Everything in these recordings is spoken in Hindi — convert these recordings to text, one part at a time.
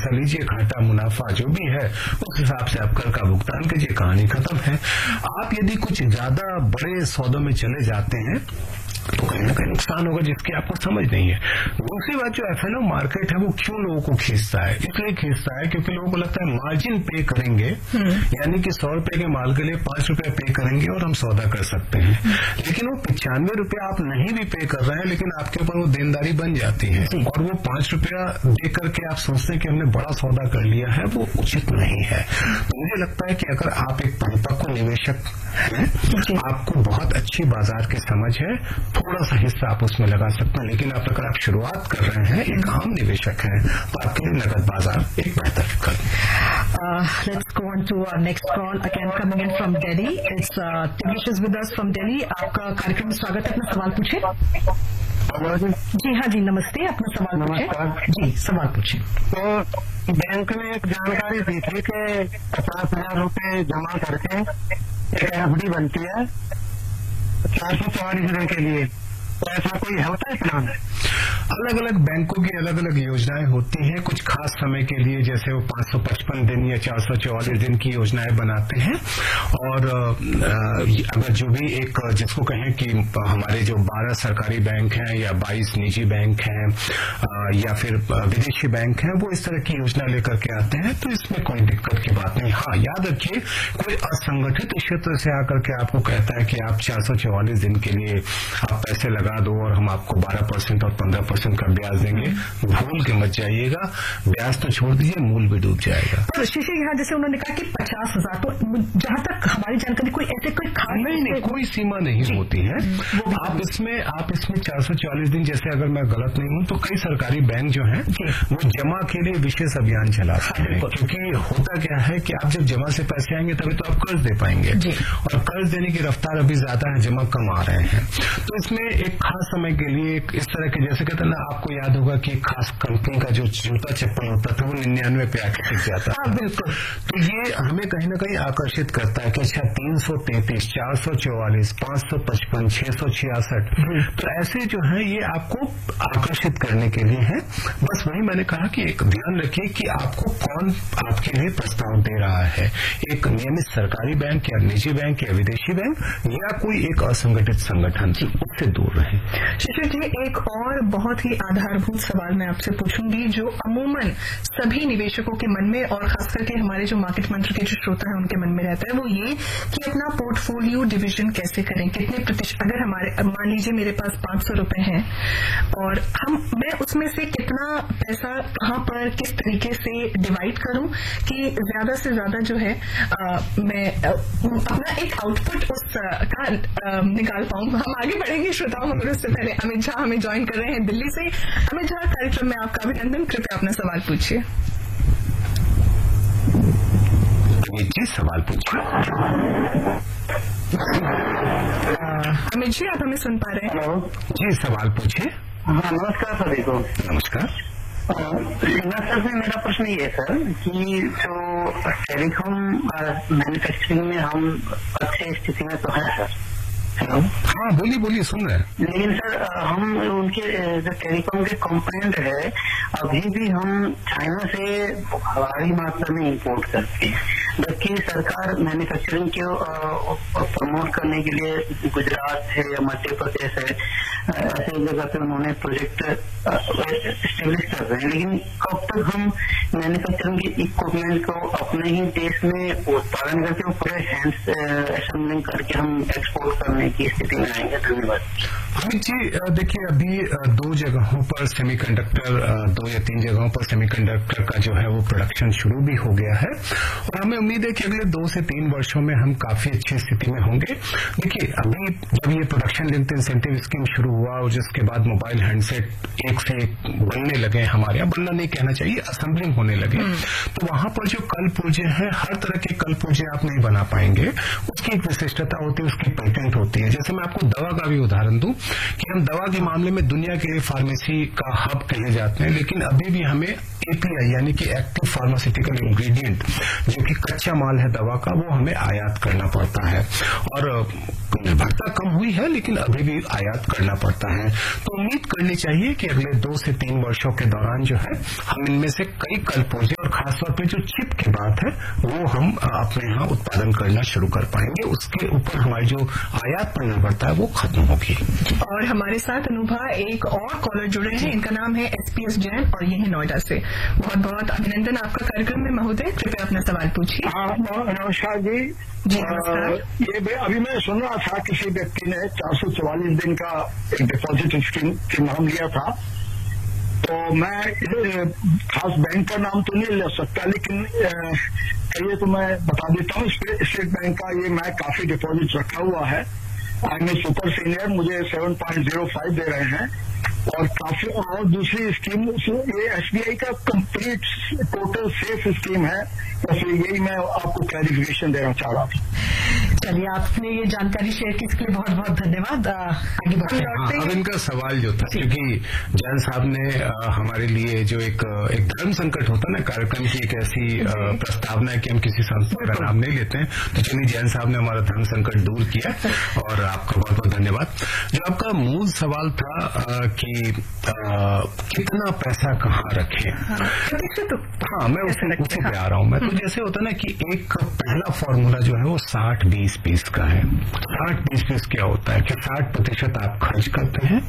कर लीजिए, घाटा मुनाफा जो भी है उस हिसाब से आप कर का भुगतान कीजिए, कहानी खत्म है। आप यदि कुछ ज्यादा बड़े सौदों में चले जाते हैं तो कहीं ना कहीं नुकसान होगा जिसकी आपको समझ नहीं है। दूसरी बात, जो एफएनओ मार्केट है वो क्यों लोगों को खींचता है? इसलिए खींचता है क्योंकि लोगों को लगता है मार्जिन पे करेंगे, यानी कि 100 रुपए के माल के लिए 5 रुपए पे करेंगे और हम सौदा कर सकते हैं। लेकिन वो 95 रुपया आप नहीं भी पे कर रहे हैं, लेकिन आपके ऊपर वो देनदारी बन जाती है और वो 5 रुपया दे करके आप सोचते हैं कि हमने बड़ा सौदा कर लिया है, वो उचित नहीं है। तो मुझे लगता है कि अगर आप एक परिपक्व निवेशक हैं, आपको बहुत अच्छी बाजार की समझ है, थोड़ा सा हिस्सा आप उसमें लगा सकते हैं। लेकिन आप अगर आप शुरुआत कर रहे हैं, एक आम निवेशक हैं, तो आपके लिए नकद बाजार एक बेहतर विकल्प। Let's go on to our next call again coming in from Delhi. It's Tigish is with us from Delhi. आपका कार्यक्रम में स्वागत है, अपना सवाल पूछे। जी हाँ जी, नमस्ते, अपना सवाल पूछे। जी, सवाल पूछे। तो बैंक ने एक जानकारी दी थी कि 50,000 रुपए जमा करके एक एफडी बनती है 444 दिन के लिए, तो ऐसा कोई होता है प्लान? अलग अलग बैंकों की अलग अलग योजनाएं होती हैं, कुछ खास समय के लिए, जैसे वो 555 दिन या 444 दिन की योजनाएं बनाते हैं। और अगर जो भी एक जिसको कहें कि हमारे जो 12 सरकारी बैंक हैं या 22 निजी बैंक हैं या फिर विदेशी बैंक हैं, वो इस तरह की योजना लेकर के आते हैं, तो इसमें कोई दिक्कत की बात नहीं। हाँ, याद रखिए, कोई असंगठित क्षेत्र से आकर के आपको कहता है कि आप 444 दिन के लिए आप पैसे लगा दो और हम आपको 12% और 15% का ब्याज देंगे, भूल के मत जाइएगा। ब्याज तो छोड़ दीजिए, मूल भी डूब जाएगा। पर शीशी, यहाँ जैसे उन्होंने कहा कि 50,000, तो जहां तक हमारी जानकारी कोई ऐसे कोई खास नहीं, कोई सीमा नहीं होती है। आप इसमें 444 दिन, जैसे अगर मैं गलत नहीं हूं तो कई सरकारी बैंक जो हैं वो जमा के लिए विशेष अभियान चलाते हैं, क्योंकि होता क्या है कि आप जब जमा से पैसे आएंगे तभी तो आप कर्ज दे पाएंगे, और कर्ज देने की रफ्तार अभी ज्यादा है, जमा कम आ रहे हैं। तो इसमें एक खास समय के लिए इस तरह के, जैसे कहते हैं ना, आपको याद होगा कि खास कंपनी का जो जूता चप्पल होता था वो 99 पे आके टिक जाता था। बिल्कुल। तो ये हमें कहीं ना कहीं आकर्षित करता है कि अच्छा 333, 444, 555, 666, तो ऐसे जो है ये आपको आकर्षित करने के लिए है। बस वही मैंने कहा कि एक ध्यान रखिए कि आपको कौन आपके लिए प्रस्ताव दे रहा है, एक नियमित सरकारी बैंक या निजी बैंक या विदेशी बैंक या कोई एक असंगठित संगठन, उससे दूर रहे। शिशिर जी, एक और बहुत ही आधारभूत सवाल मैं आपसे पूछूंगी, जो अमूमन सभी निवेशकों के मन में और खास करके हमारे जो मार्केट मंत्र के जो श्रोता है उनके मन में रहता है, वो ये कि अपना पोर्टफोलियो डिवीजन कैसे करें, कितने प्रतिशत, अगर हमारे मान लीजिए मेरे पास 500 रुपए हैं और मैं उसमें से कितना पैसा कहाँ पर किस तरीके से डिवाइड करूं कि ज्यादा से ज्यादा जो है मैं अपना एक आउटपुट उसका निकाल पाऊं। हम आगे बढ़ेंगे श्रोताओं, मगर उससे पहले अमित झा हमें ज्वाइन कर रहे हैं दिल्ली से। अमित झा, कार्यक्रम में आपका अभिनंदन, कृपया अपना सवाल पूछिए। जी, सवाल पूछिए। अमित जी, आप हमें सुन पा रहे हैं? हेलो जी, सवाल पूछिए। हाँ, नमस्कार सभी को। नमस्कार सर, मेरा प्रश्न ये है सर कि जो टेलीकॉम मैन्युफैक्चरिंग में हम अच्छी स्थिति में तो है सर। हेलो, हाँ बोलिए, सुन रहे हैं। लेकिन सर हम उनके जो टेलीकॉम के कंपोनेंट है अभी भी हम चाइना से भारी मात्रा में इंपोर्ट करते हैं, जबकि सरकार मैन्युफैक्चरिंग को प्रमोट करने के लिए गुजरात है या मध्य प्रदेश है, ऐसे जगह पे उन्होंने प्रोजेक्ट एस्टेब्लिश कर रहे हैं। लेकिन कब तक हम मैन्युफैक्चरिंग के इक्विपमेंट को अपने ही देश में उत्पादन करके पूरे हैंड्स असेंबलिंग करके हम एक्सपोर्ट करने की स्थिति में आएंगे? धन्यवाद। अमित जी, देखिए अभी 2 जगहों पर सेमीकंडक्टर, 2 या 3 जगहों पर सेमीकंडक्टर का जो है वो प्रोडक्शन शुरू भी हो गया है और हमें उम्मीद है कि अगले 2 से 3 वर्षों में हम काफी अच्छी स्थिति में होंगे। देखिए, अभी जब ये प्रोडक्शन लिंक्ड इंसेंटिव स्कीम शुरू हुआ और जिसके बाद मोबाइल हैंडसेट एक से एक बनने लगे, हमारे यहाँ बनना नहीं कहना चाहिए, असेंबलिंग होने लगे, तो वहां पर जो कल पुर्जे हैं, हर तरह के कल पुर्जे आप नहीं बना पाएंगे। उसकी एक विशिष्टता होती है, उसकी पेटेंट होती है। जैसे मैं आपको दवा का भी उदाहरण दूं कि हम दवा के मामले में दुनिया के फार्मेसी का हब कहे जाते हैं, लेकिन अभी भी हमें API यानी कि एक्टिव फार्मास्यूटिकल इंग्रेडिएंट, जो कि कच्चा माल है दवा का, वो हमें आयात करना पड़ता है। और निर्भरता कम हुई है लेकिन अभी भी आयात करना पड़ता है। तो उम्मीद करनी चाहिए कि अगले 2 से 3 वर्षों के दौरान जो है हम इनमें से कई कलपुर्जे और खासतौर पे जो चिप की बात है वो हम अपने यहाँ उत्पादन करना शुरू कर पाएंगे। उसके ऊपर हमारी जो आयात पर निर्भरता है वो खत्म होगी। और हमारे साथ अनुभा एक और कॉलर जुड़े हैं, इनका नाम है SPS जैन और ये है नोएडा से। बहुत बहुत अभिनंदन आपका कार्यक्रम में महोदय, कृपया अपना सवाल पूछिए। नमस्कार जी। ये अभी मैं सुन रहा था किसी व्यक्ति ने 444 दिन का एक डिपॉजिट स्कीम के नाम लिया था, तो मैं खास बैंक का नाम तो नहीं ले सकता, लेकिन ये तो मैं बता देता हूँ। स्टेट बैंक का ये मैं काफी डिपॉजिट रखा हुआ है। I M A super senior, मुझे 7.05 दे रहे हैं और काफी। और दूसरी स्कीम ये SBI का कंप्लीट टोटल सेफ स्कीम है, तो फिर यही मैं आपको क्लैरिफिकेशन देना चाह रहा था। चलिए, आपने ये जानकारी शेयर की इसके लिए बहुत बहुत धन्यवाद। आगे बढ़ते हैं। अब इनका सवाल जो था, क्योंकि जैन साहब ने हमारे लिए जो एक धर्म संकट होता है ना कार्यक्रम की, एक ऐसी प्रस्तावना है कि हम किसी संस्था का नाम नहीं लेते हैं, तो चलिए जैन साहब ने हमारा धर्म संकट दूर किया और आपका बहुत बहुत धन्यवाद। जो आपका मूल सवाल था कि कितना पैसा कहाँ रखें, हाँ मैं उसी पे आ रहा हूँ। मैं तो जैसे होता है ना कि एक पहला फॉर्मूला जो है वो 60-20-20 का है। 60-20-20 क्या होता है कि 60% आप खर्च करते हैं,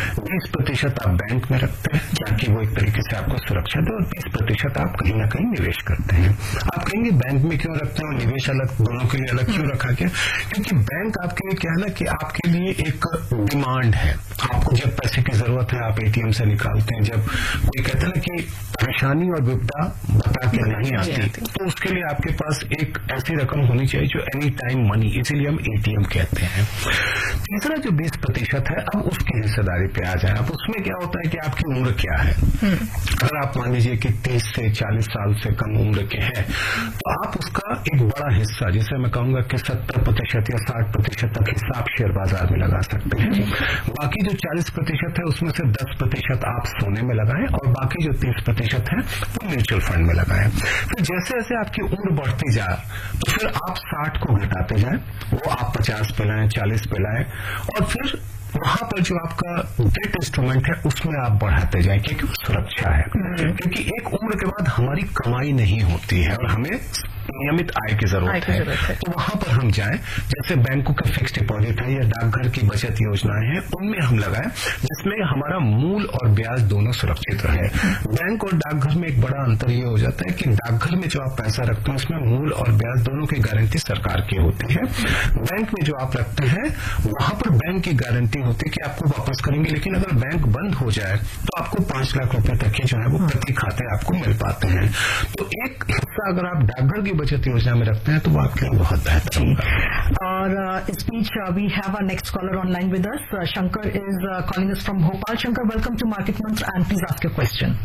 20% आप बैंक में रखते हैं ताकि वो एक तरीके से आपको सुरक्षा दे, और 20% आप कहीं ना कहीं निवेश करते हैं। आप कहेंगे बैंक में क्यों रखते हैं और निवेश अलग, दोनों के लिए अलग क्यों रखा गया? क्योंकि बैंक आपके लिए क्या है ना कि आपके लिए एक डिमांड है। आपको जब पैसे की जरूरत है आप ATM से निकालते हैं। जब कोई कहते हैं ना कि परेशानी और विपदा बता के नहीं आती, तो उसके लिए आपके पास एक ऐसी रकम होनी चाहिए जो एनी टाइम मनी, इसीलिए हम ATM कहते हैं। तीसरा जो 20% है, अब उसकी हिस्सेदारी पे आ जाए। अब उसमें क्या होता है कि आपकी उम्र क्या है। अगर आप मान लीजिए कि 30 से 40 साल से कम उम्र के हैं, तो आप उसका एक बड़ा हिस्सा, जैसे मैं कहूंगा कि 70% या 60% तक हिस्सा आप शेयर बाजार में लगा सकते हैं। बाकी जो 40% है उसमें से 10% आप सोने में लगाएं और बाकी जो 30% है वो म्यूचुअल फंड में लगाएं। फिर जैसे जैसे आपकी उम्र बढ़ती जाए तो फिर आप 60 को घटाते जाएं, वो आप 50 पे लाएं, 40 पे लाएं, और फिर वहां पर जो आपका डेट इंस्ट्रूमेंट है उसमें आप बढ़ाते जाएं, क्योंकि वो सुरक्षा है। क्योंकि एक उम्र के बाद हमारी कमाई नहीं होती है और हमें नियमित आय की जरूरत है। तो वहां पर हम जाएं, जैसे बैंकों के फिक्स डिपॉजिट है या डाकघर की बचत योजनाएं हैं, उनमें हम लगाएं जिसमें हमारा मूल और ब्याज दोनों सुरक्षित रहे। बैंक और डाकघर में एक बड़ा अंतर ये हो जाता है कि डाकघर में जो आप पैसा रखते हैं उसमें मूल और ब्याज दोनों की गारंटी सरकार की होती है। बैंक में जो आप रखते हैं वहां पर बैंक की गारंटी होती है कि आपको वापस करेंगे, लेकिन अगर बैंक बंद हो जाए तो आपको 5 लाख रुपए तक की जो है वो प्रति खाते आपको मिल पाते हैं। तो एक हिस्सा अगर आप डाकघर की बचत योजना में रखते हैं तो वो आपके लिए बहुत बेहतर होगा। और इस बीच we have a next collar online with us. Shankar is calling us from Bhopal. Shankar, welcome to market मंत्र and please ask your question.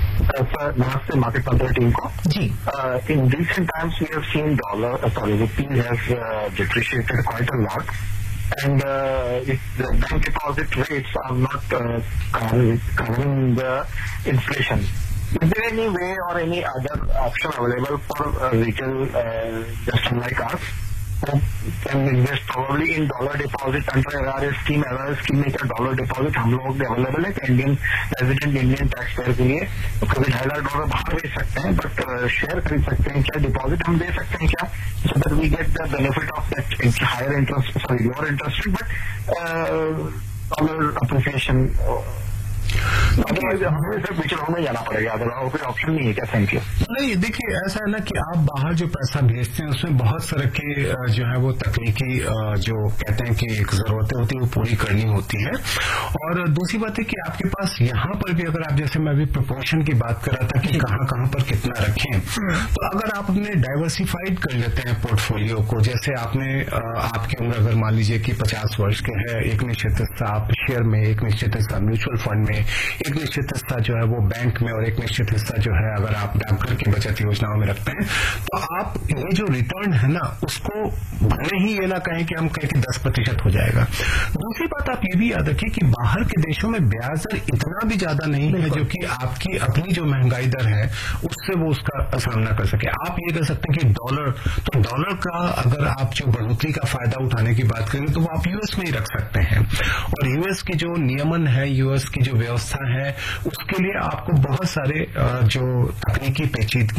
Sir नमस्ते मार्केट मंत्र टीम को जी। In recent times we have seen rupee has depreciated quite a lot, and if the bank deposit rates are not covering the inflation, is there any way or any other option available for retail customer like us who can invest probably in dollar deposit under ARS scheme? ARS scheme में क्या dollar deposit हम लोग भी अवेलेबल है Indian resident Indian tax payer के लिए? कभी $2,500 बाहर भेज सकते हैं बट शेयर खरीद सकते हैं क्या? डिपॉजिट हम दे सकते हैं क्या? so that we get the benefit of that higher interest, lower interest rate, but dollar appreciation. हमें सिर्फ म्यूचुअल फंड में जाना पड़ेगा, अदरवाइज कोई ऑप्शन नहीं है क्या? Thank you. नहीं, देखिए ऐसा है ना कि आप बाहर जो पैसा भेजते हैं उसमें बहुत तरह के जो है वो तकनीकी जो कहते हैं कि एक जरूरतें होती है वो पूरी करनी होती है। और दूसरी बात है कि आपके पास यहाँ पर भी अगर आप, जैसे मैं अभी प्रोपोर्शन की बात कर रहा था कि कहाँ कहाँ पर कितना रखें, तो अगर आप अपने डाइवर्सिफाइड कर लेते हैं पोर्टफोलियो को, जैसे आपने आपकी उम्र अगर मान लीजिए कि 50 वर्ष के है, एक निश्चित हिस्सा आप शेयर में, एक निश्चित हिस्सा म्यूचुअल फंड में, एक निश्चित हिस्सा जो है वो बैंक में और एक निश्चित हिस्सा जो है अगर आप डाकघर की बचत योजनाओं में रखते हैं तो आप ये जो रिटर्न है ना उसको भले ही ये ना कहें कि हम कहें कि 10% हो जाएगा। दूसरी बात आप ये भी याद रखिए कि बाहर के देशों में ब्याज दर इतना भी ज्यादा नहीं है जो कि आपकी अपनी जो महंगाई दर है उससे वो उसका सामना कर सके। आप ये कह सकते हैं कि डॉलर का अगर आप जो बढ़ोतरी का फायदा उठाने की बात करेंगे तो वो आप यूएस में ही रख सकते हैं और यूएस की जो नियमन है, यूएस की जो व्यवस्था है उसके लिए आपको बहुत सारे जो तकनीकी पेचीदगी